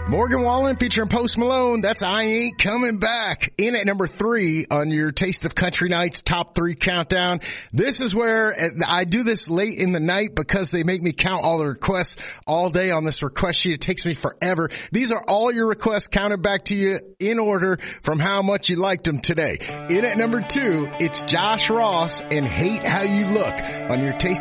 Morgan Wallen featuring Post Malone. That's I Ain't Coming Back. In at number 3 on your Taste of Country Nights top 3 countdown. This is where I do this late in the night because they make me count all the requests all day on this request sheet. It takes me forever. These are all your requests counted back to you in order from how much you liked them today. In at number 2, it's Josh Ross and Hate How You Look on your Taste